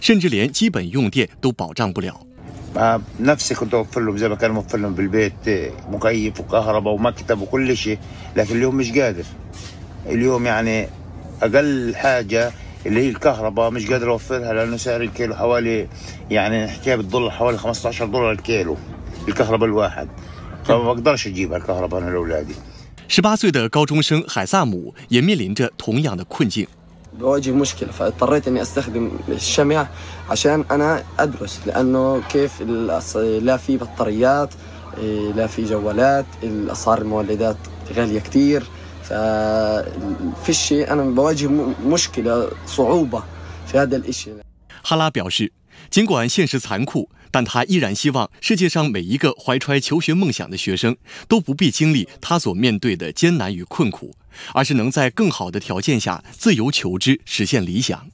甚至连基本用电都保障不了。 نفسي كنت اوفر لهم زي ما كان موفر لهم بالبيت مكيف وكهرباء ومكتب وكل شيء، لكن اليوم مش قادر. اليوم يعني اقل حاجه اللي هي الكهرباء مش قادر اوفرها، لانه سعر الكيلو حوالي يعني نحكيها بالدولار حوالي $15 الكيلو الكهرباء الواحد، فما بقدرش اجيبها الكهرباء انا لاولادي。 18岁的高中生海萨姆也面临着同样的困境。 بواجه مشكلة، فاضطريت إني أستخدم الشمع عشان أنا أدرس، لأنه كيف لا في بطاريات، لا في جوالات، الأسعار المولدات غالية كتير، ففي الشيء أنا بواجه مشكلة صعوبة في هذا الإشي。 哈拉表示，尽管现实残酷，但他依然希望世界上每一个怀揣求学梦想的学生都不必经历他所面对的艰难与困苦，而是能在更好的条件下自由求知，实现理想。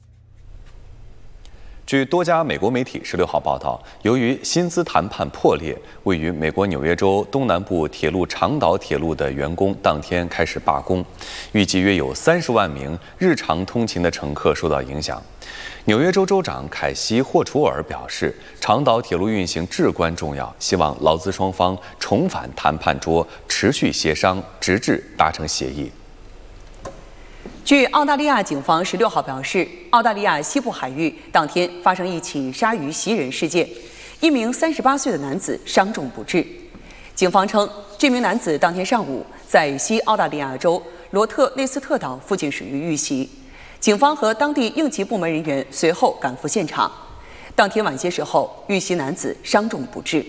据多家美国媒体16号报道，由于薪资谈判破裂，位于美国纽约州东南部铁路长岛铁路的员工当天开始罢工，预计约有30万名日常通勤的乘客受到影响。纽约州州长凯西·霍楚尔表示，长岛铁路运行至关重要，希望劳资双方重返谈判桌，持续协商，直至达成协议。 据澳大利亚警方16号表示，澳大利亚西部海域当天发生一起鲨鱼袭人事件，一名38岁的男子伤重不治。警方称，这名男子当天上午在西澳大利亚州罗特内斯特岛附近水域遇袭，警方和当地应急部门人员随后赶赴现场。当天晚些时候，遇袭男子伤重不治。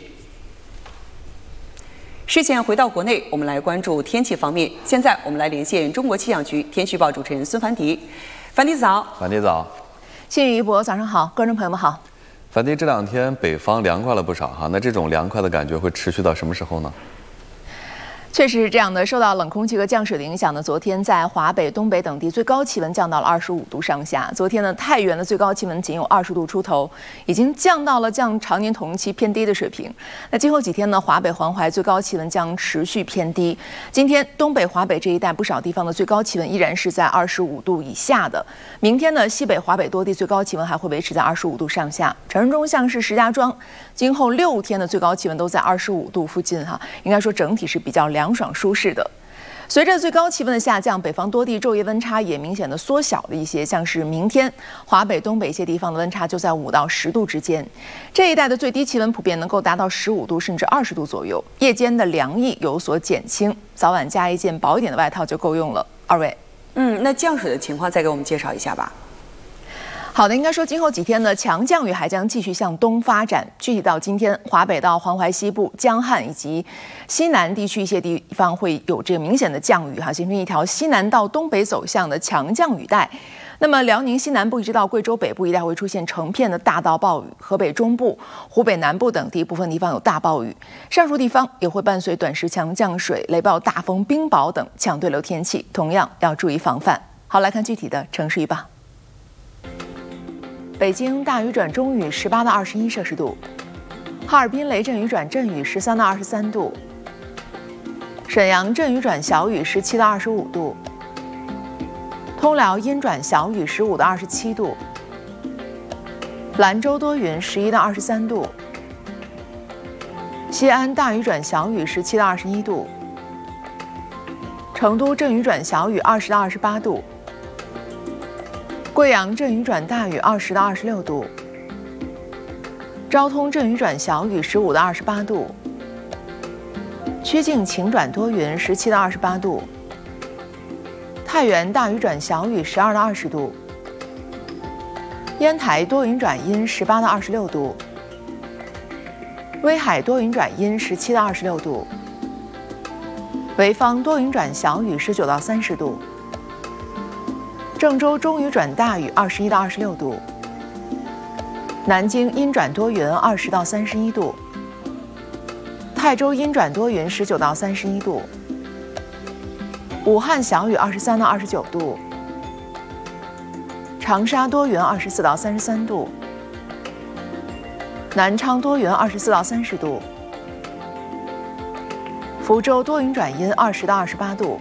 视线回到国内，我们来关注天气方面。现在我们来连线中国气象局天气预报主持人孙凡迪。凡迪早。 凡迪早。 谢宇一博，早上好，观众朋友们好。 凡迪，这2天北方凉快了不少哈，那这种凉快的感觉会持续到什么时候呢？ 确实是这样的，受到冷空气和降水的影响呢，昨天在华北、东北等地最高气温降到了25度上下。昨天呢，太原的最高气温仅有20度出头，已经降到了常年同期偏低的水平。那今后几天呢，华北、黄淮最高气温将持续偏低。今天东北、华北这一带不少地方的最高气温依然是在25度以下的。明天呢，西北、华北多地最高气温还会维持在25度上下。长春中像是石家庄，今后6天的最高气温都在25度附近哈，应该说整体是比较凉爽舒适的。随着最高气温的下降，北方多地昼夜温差也明显的缩小了一些，像是明天华北、东北一些地方的温差就在5到10度之间。这一带的最低气温普遍能够达到15度甚至20度左右，夜间的凉意有所减轻，早晚加一件薄一点的外套就够用了。二位， 那降水的情况再给我们介绍一下吧。 好的，应该说今后几天呢，强降雨还将继续向东发展。具体到今天，华北到黄淮西部、江汉以及西南地区一些地方会有这个明显的降雨哈，形成一条西南到东北走向的强降雨带。那么辽宁西南部一直到贵州北部一带会出现成片的大到暴雨，河北中部、湖北南部等地部分地方有大暴雨，上述地方也会伴随短时强降水、雷暴、大风、冰雹等强对流天气，同样要注意防范。好，来看具体的城市预报。北京大雨转中雨18到21摄氏度，哈尔滨雷阵雨转阵雨13到23度，沈阳阵雨转小雨17到25度，通辽阴转小雨15到27度，兰州多云11到23度，西安大雨转小雨17到21度，成都阵雨转小雨20到28度，贵阳阵雨转大雨20到26度，昭通阵雨转小雨15到28度，曲靖晴转多云17到28度，太原大雨转小雨12到20度，烟台多云转阴18到26度，威海多云转阴17到26度，潍坊多云转小雨19到30度，郑州中雨转大雨21到26度，南京阴转多云20到31度，泰州阴转多云19到31度，武汉小雨23到29度，长沙多云24到33度，南昌多云24到30度，福州多云转阴20到28度，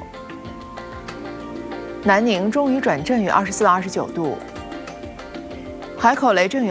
南宁中雨转阵雨24到29度，海口雷阵雨